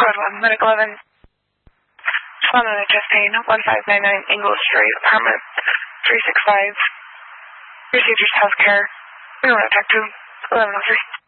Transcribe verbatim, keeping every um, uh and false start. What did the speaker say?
Code one, Medic eleven. Respond on a chest pain, one five nine nine English Street, apartment three six five. Procedures Healthcare. We don't want to talk to eleven oh three.